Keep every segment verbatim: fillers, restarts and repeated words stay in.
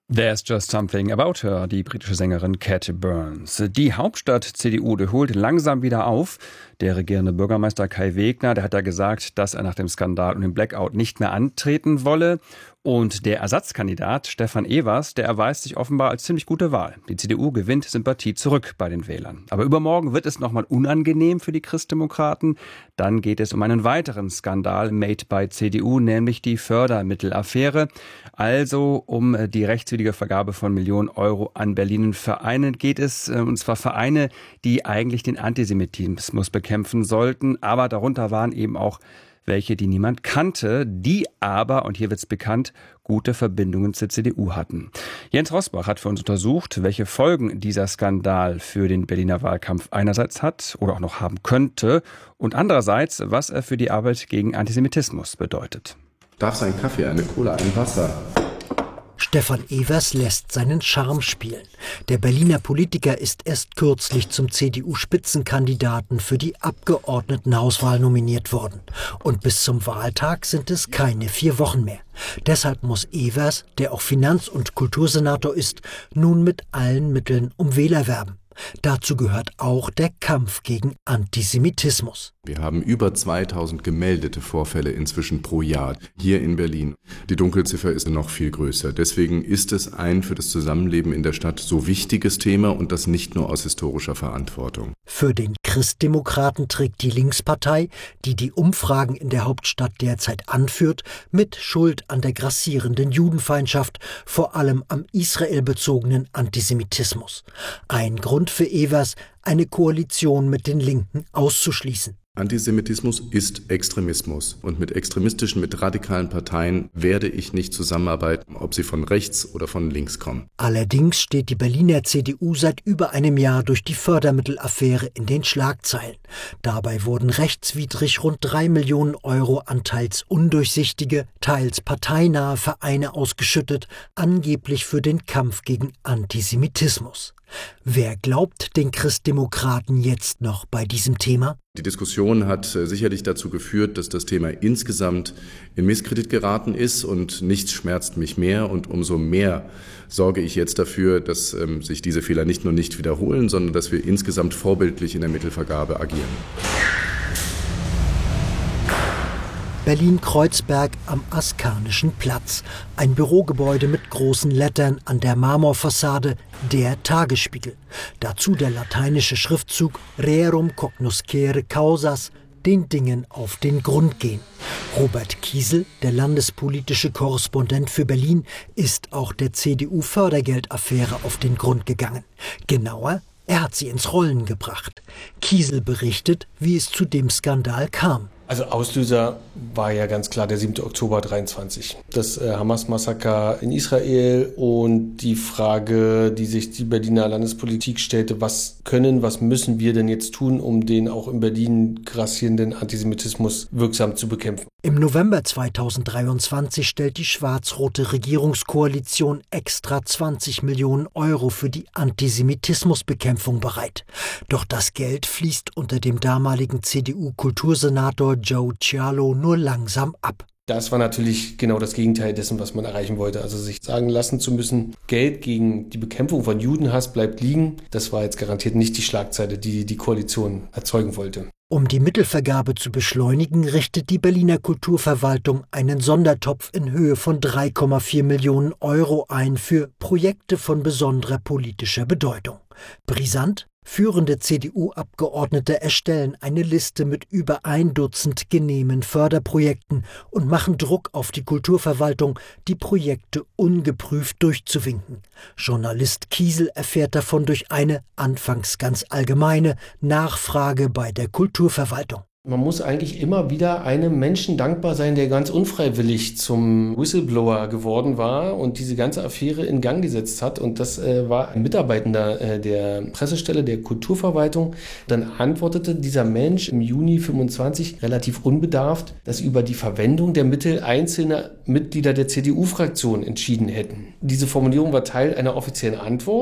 There's Just Something About Her, die britische Sängerin Cat Burns. Die Hauptstadt-C D U, die holt langsam wieder auf. Der regierende Bürgermeister Kai Wegner, der hat ja gesagt, dass er nach dem Skandal und dem Blackout nicht mehr antreten wolle. Und der Ersatzkandidat Stefan Evers, der erweist sich offenbar als ziemlich gute Wahl. Die C D U gewinnt Sympathie zurück bei den Wählern. Aber übermorgen wird es nochmal unangenehm für die Christdemokraten. Dann geht es um einen weiteren Skandal made by C D U, nämlich die Fördermittelaffäre. Also um die rechtswidrige Vergabe von Millionen Euro an Berliner Vereinen geht es. Und zwar Vereine, die eigentlich den Antisemitismus bekämpfen sollten. Aber darunter waren eben auch welche, die niemand kannte, die aber, und hier wird's bekannt, gute Verbindungen zur C D U hatten. Jens Rosbach hat für uns untersucht, welche Folgen dieser Skandal für den Berliner Wahlkampf einerseits hat oder auch noch haben könnte und andererseits, was er für die Arbeit gegen Antisemitismus bedeutet. Darf sein Kaffee, eine Cola, ein Wasser? Stefan Evers lässt seinen Charme spielen. Der Berliner Politiker ist erst kürzlich zum C D U-Spitzenkandidaten für die Abgeordnetenhauswahl nominiert worden. Und bis zum Wahltag sind es keine vier Wochen mehr. Deshalb muss Evers, der auch Finanz- und Kultursenator ist, nun mit allen Mitteln um Wähler werben. Dazu gehört auch der Kampf gegen Antisemitismus. Wir haben über zweitausend gemeldete Vorfälle inzwischen pro Jahr hier in Berlin. Die Dunkelziffer ist noch viel größer. Deswegen ist es ein für das Zusammenleben in der Stadt so wichtiges Thema und das nicht nur aus historischer Verantwortung. Für den Christdemokraten trägt die Linkspartei, die die Umfragen in der Hauptstadt derzeit anführt, mit Schuld an der grassierenden Judenfeindschaft, vor allem am israelbezogenen Antisemitismus. Ein Grund für Evers, eine Koalition mit den Linken auszuschließen. Antisemitismus ist Extremismus und mit extremistischen, mit radikalen Parteien werde ich nicht zusammenarbeiten, ob sie von rechts oder von links kommen. Allerdings steht die Berliner C D U seit über einem Jahr durch die Fördermittelaffäre in den Schlagzeilen. Dabei wurden rechtswidrig rund drei Millionen Euro an teils undurchsichtige, teils parteinahe Vereine ausgeschüttet, angeblich für den Kampf gegen Antisemitismus. Wer glaubt den Christdemokraten jetzt noch bei diesem Thema? Die Diskussion hat sicherlich dazu geführt, dass das Thema insgesamt in Misskredit geraten ist und nichts schmerzt mich mehr und umso mehr sorge ich jetzt dafür, dass ähm, sich diese Fehler nicht nur nicht wiederholen, sondern dass wir insgesamt vorbildlich in der Mittelvergabe agieren. Berlin-Kreuzberg am Askanischen Platz. Ein Bürogebäude mit großen Lettern an der Marmorfassade, der Tagesspiegel. Dazu der lateinische Schriftzug Rerum cognoscere causas, den Dingen auf den Grund gehen. Robert Kiesel, der landespolitische Korrespondent für Berlin, ist auch der C D U-Fördergeldaffäre auf den Grund gegangen. Genauer, er hat sie ins Rollen gebracht. Kiesel berichtet, wie es zu dem Skandal kam. Also Auslöser war ja ganz klar der siebte Oktober dreiundzwanzig. Das äh, Hamas-Massaker in Israel und die Frage, die sich die Berliner Landespolitik stellte, was können, was müssen wir denn jetzt tun, um den auch in Berlin grassierenden Antisemitismus wirksam zu bekämpfen. Im November zweitausenddreiundzwanzig stellt die schwarz-rote Regierungskoalition extra zwanzig Millionen Euro für die Antisemitismusbekämpfung bereit. Doch das Geld fließt unter dem damaligen C D U-Kultursenator Joe Cialo nur langsam ab. Das war natürlich genau das Gegenteil dessen, was man erreichen wollte. Also sich sagen lassen zu müssen, Geld gegen die Bekämpfung von Judenhass bleibt liegen, das war jetzt garantiert nicht die Schlagzeile, die die Koalition erzeugen wollte. Um die Mittelvergabe zu beschleunigen, richtet die Berliner Kulturverwaltung einen Sondertopf in Höhe von drei Komma vier Millionen Euro ein für Projekte von besonderer politischer Bedeutung. Brisant? Führende C D U-Abgeordnete erstellen eine Liste mit über ein Dutzend genehmen Förderprojekten und machen Druck auf die Kulturverwaltung, die Projekte ungeprüft durchzuwinken. Journalist Kiesel erfährt davon durch eine, anfangs ganz allgemeine, Nachfrage bei der Kulturverwaltung. Man muss eigentlich immer wieder einem Menschen dankbar sein, der ganz unfreiwillig zum Whistleblower geworden war und diese ganze Affäre in Gang gesetzt hat. Und das äh, war ein Mitarbeitender äh, der Pressestelle der Kulturverwaltung. Dann antwortete dieser Mensch im Juni fünfundzwanzig relativ unbedarft, dass über die Verwendung der Mittel einzelne Mitglieder der C D U-Fraktion entschieden hätten. Diese Formulierung war Teil einer offiziellen Antwort.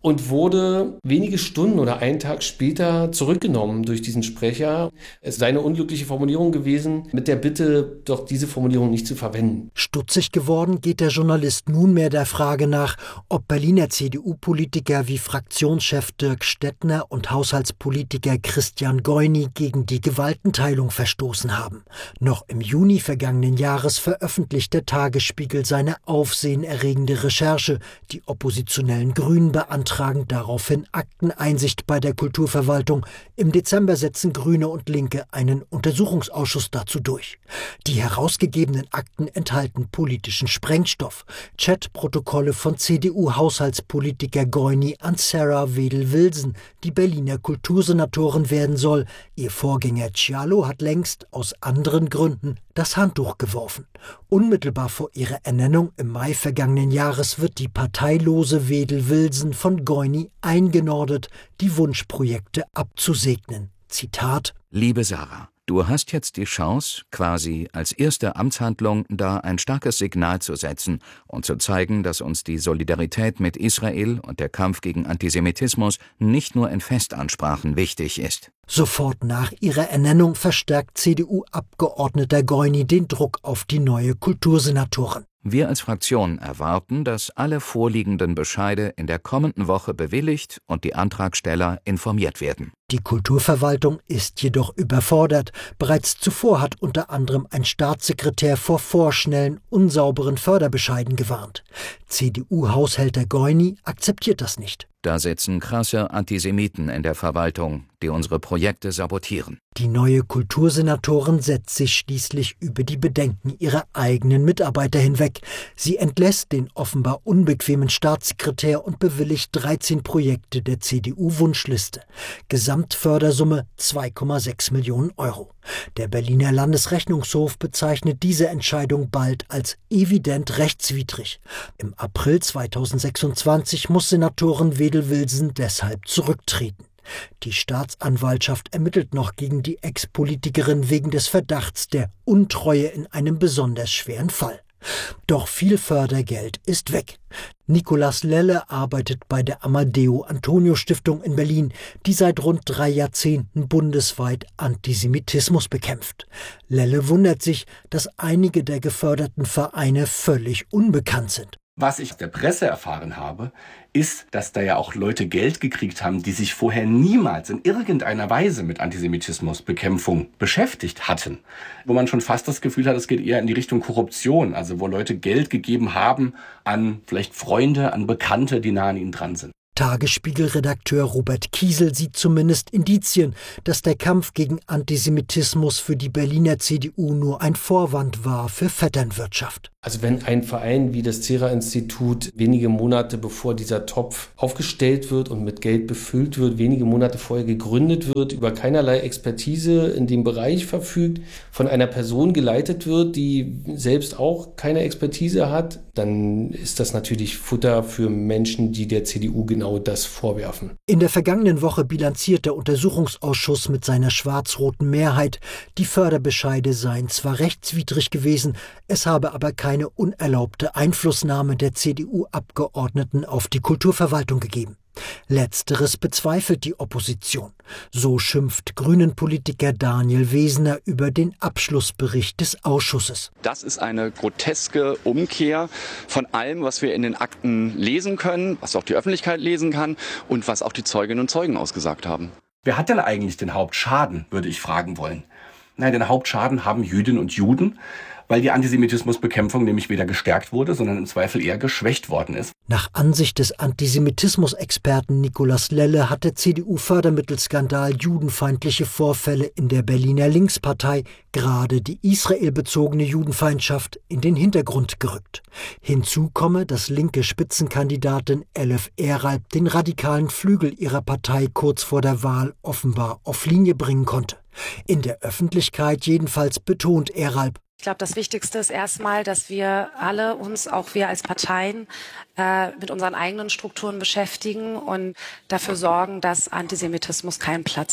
und wurde wenige Stunden oder einen Tag später zurückgenommen durch diesen Sprecher. Es sei eine unglückliche Formulierung gewesen, mit der Bitte, doch diese Formulierung nicht zu verwenden. Stutzig geworden geht der Journalist nunmehr der Frage nach, ob Berliner C D U-Politiker wie Fraktionschef Dirk Stettner und Haushaltspolitiker Christian Goyni gegen die Gewaltenteilung verstoßen haben. Noch im Juni vergangenen Jahres veröffentlicht der Tagesspiegel seine aufsehenerregende Recherche. Die oppositionellen Grünen beantragen daraufhin Akteneinsicht bei der Kulturverwaltung. Im Dezember setzen Grüne und Linke einen Untersuchungsausschuss dazu durch. Die herausgegebenen Akten enthalten politischen Sprengstoff. Chatprotokolle von C D U-Haushaltspolitiker Goyni an Sarah Wedel-Wilson, die Berliner Kultursenatorin werden soll. Ihr Vorgänger Cialo hat längst aus anderen Gründen das Handtuch geworfen. Unmittelbar vor ihrer Ernennung im Mai vergangenen Jahres wird die parteilose Wedel-Wilson von Goyni eingenordet, die Wunschprojekte abzusegnen. Zitat: Liebe Sarah, du hast jetzt die Chance, quasi als erste Amtshandlung da ein starkes Signal zu setzen und zu zeigen, dass uns die Solidarität mit Israel und der Kampf gegen Antisemitismus nicht nur in Festansprachen wichtig ist. Sofort nach ihrer Ernennung verstärkt C D U-Abgeordneter Goyni den Druck auf die neue Kultursenatorin. Wir als Fraktion erwarten, dass alle vorliegenden Bescheide in der kommenden Woche bewilligt und die Antragsteller informiert werden. Die Kulturverwaltung ist jedoch überfordert. Bereits zuvor hat unter anderem ein Staatssekretär vor vorschnellen, unsauberen Förderbescheiden gewarnt. C D U-Haushälter Goyni akzeptiert das nicht. Da sitzen krasse Antisemiten in der Verwaltung, die unsere Projekte sabotieren. Die neue Kultursenatorin setzt sich schließlich über die Bedenken ihrer eigenen Mitarbeiter hinweg. Sie entlässt den offenbar unbequemen Staatssekretär und bewilligt dreizehn Projekte der C D U-Wunschliste. Gesamtfördersumme zwei Komma sechs Millionen Euro. Der Berliner Landesrechnungshof bezeichnet diese Entscheidung bald als evident rechtswidrig. Im April zweitausendsechsundzwanzig muss Senatorin Wedel-Wilson deshalb zurücktreten. Die Staatsanwaltschaft ermittelt noch gegen die Ex-Politikerin wegen des Verdachts der Untreue in einem besonders schweren Fall. Doch viel Fördergeld ist weg. Nicolas Lelle arbeitet bei der Amadeo-Antonio-Stiftung in Berlin, die seit rund drei Jahrzehnten bundesweit Antisemitismus bekämpft. Lelle wundert sich, dass einige der geförderten Vereine völlig unbekannt sind. Was ich aus der Presse erfahren habe, ist, dass da ja auch Leute Geld gekriegt haben, die sich vorher niemals in irgendeiner Weise mit Antisemitismusbekämpfung beschäftigt hatten. Wo man schon fast das Gefühl hat, es geht eher in die Richtung Korruption, also wo Leute Geld gegeben haben an vielleicht Freunde, an Bekannte, die nah an ihnen dran sind. Tagesspiegel-Redakteur Robert Kiesel sieht zumindest Indizien, dass der Kampf gegen Antisemitismus für die Berliner C D U nur ein Vorwand war für Vetternwirtschaft. Also wenn ein Verein wie das Cera-Institut wenige Monate bevor dieser Topf aufgestellt wird und mit Geld befüllt wird, wenige Monate vorher gegründet wird, über keinerlei Expertise in dem Bereich verfügt, von einer Person geleitet wird, die selbst auch keine Expertise hat, dann ist das natürlich Futter für Menschen, die der C D U genau das vorwerfen. In der vergangenen Woche bilanziert der Untersuchungsausschuss mit seiner schwarz-roten Mehrheit, die Förderbescheide seien zwar rechtswidrig gewesen, es habe aber keine eine unerlaubte Einflussnahme der C D U-Abgeordneten auf die Kulturverwaltung gegeben. Letzteres bezweifelt die Opposition. So schimpft Grünen-Politiker Daniel Wesener über den Abschlussbericht des Ausschusses. Das ist eine groteske Umkehr von allem, was wir in den Akten lesen können, was auch die Öffentlichkeit lesen kann und was auch die Zeuginnen und Zeugen ausgesagt haben. Wer hat denn eigentlich den Hauptschaden, würde ich fragen wollen? Nein, den Hauptschaden haben Jüdinnen und Juden, weil die Antisemitismusbekämpfung nämlich weder gestärkt wurde, sondern im Zweifel eher geschwächt worden ist. Nach Ansicht des Antisemitismusexperten Nicolas Lelle hat der C D U-Fördermittelskandal judenfeindliche Vorfälle in der Berliner Linkspartei, gerade die israelbezogene Judenfeindschaft, in den Hintergrund gerückt. Hinzu komme, dass linke Spitzenkandidatin Elif Eralp den radikalen Flügel ihrer Partei kurz vor der Wahl offenbar auf Linie bringen konnte. In der Öffentlichkeit jedenfalls betont Eralp: Ich glaube, das Wichtigste ist erstmal, dass wir alle uns, auch wir als Parteien, äh, mit unseren eigenen Strukturen beschäftigen und dafür sorgen, dass Antisemitismus keinen Platz hat.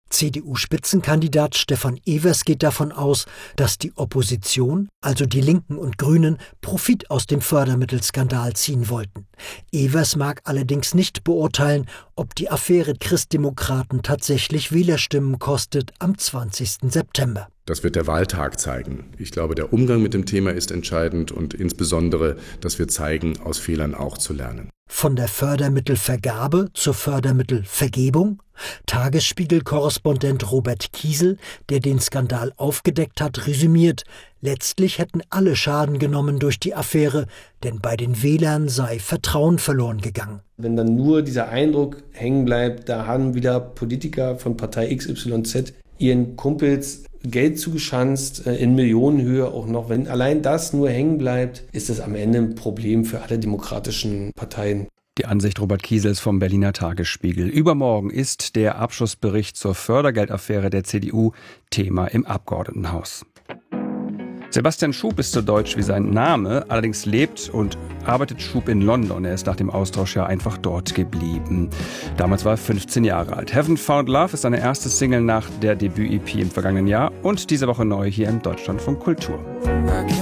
C D U-Spitzenkandidat Stefan Evers geht davon aus, dass die Opposition, also die Linken und Grünen, Profit aus dem Fördermittelskandal ziehen wollten. Evers mag allerdings nicht beurteilen, ob die Affäre Christdemokraten tatsächlich Wählerstimmen kostet am zwanzigsten September. Das wird der Wahltag zeigen. Ich glaube, der Umgang mit dem Thema ist entscheidend und insbesondere, dass wir zeigen, aus Fehlern auch zu lernen. Von der Fördermittelvergabe zur Fördermittelvergebung? Tagesspiegel-Korrespondent Robert Kiesel, der den Skandal aufgedeckt hat, resümiert: Letztlich hätten alle Schaden genommen durch die Affäre, denn bei den Wählern sei Vertrauen verloren gegangen. Wenn dann nur dieser Eindruck hängen bleibt, da haben wieder Politiker von Partei X Y Z ihren Kumpels Geld zugeschanzt, in Millionenhöhe auch noch. Wenn allein das nur hängen bleibt, ist das am Ende ein Problem für alle demokratischen Parteien. Die Ansicht Robert Kiesels vom Berliner Tagesspiegel. Übermorgen ist der Abschlussbericht zur Fördergeldaffäre der C D U Thema im Abgeordnetenhaus. Sebastian Schub ist so deutsch wie sein Name, allerdings lebt und arbeitet Schub in London. Er ist nach dem Austausch ja einfach dort geblieben. Damals war er fünfzehn Jahre alt. Heaven Found Love ist seine erste Single nach der Debüt-E P im vergangenen Jahr und diese Woche neu hier im Deutschlandfunk Kultur.